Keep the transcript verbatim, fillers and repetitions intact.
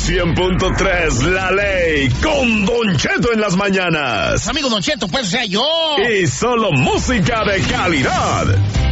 cien punto tres, La Ley, con Don Cheto en las mañanas. Amigo Don Cheto, pues, o sea, yo. Y solo música de calidad.